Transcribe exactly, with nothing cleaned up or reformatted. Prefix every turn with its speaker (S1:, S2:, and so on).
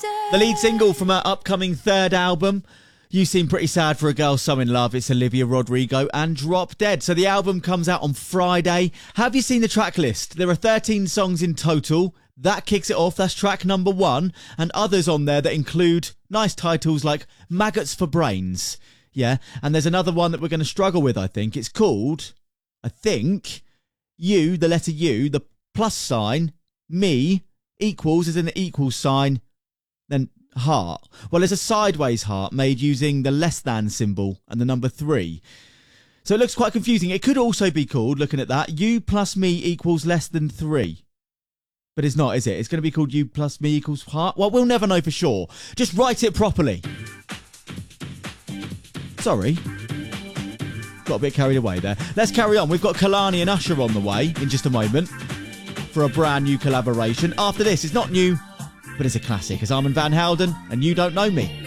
S1: The lead single from her upcoming third album. You Seem Pretty Sad for a Girl So In Love. It's Olivia Rodrigo and Drop Dead. So the album comes out on Friday. Have you seen the track list? There are thirteen songs in total. That kicks it off. That's track number one. And others on there that include nice titles like Maggots for Brains. Yeah. And there's another one that we're going to struggle with, I think. It's called, I think, U, the letter U, the plus sign, me, equals, as in the equals sign, then heart. Well, there's a sideways heart made using the less than symbol and the number three. So it looks quite confusing. It could also be called, looking at that, U plus me equals less than three. But it's not, is it? It's going to be called U plus me equals heart. Well, we'll never know for sure. Just write it properly. Sorry. Got a bit carried away there. Let's carry on. We've got Kehlani and Usher on the way in just a moment for a brand new collaboration. After this, it's not new, but it's a classic. It's Armand Van Helden, and You Don't Know Me.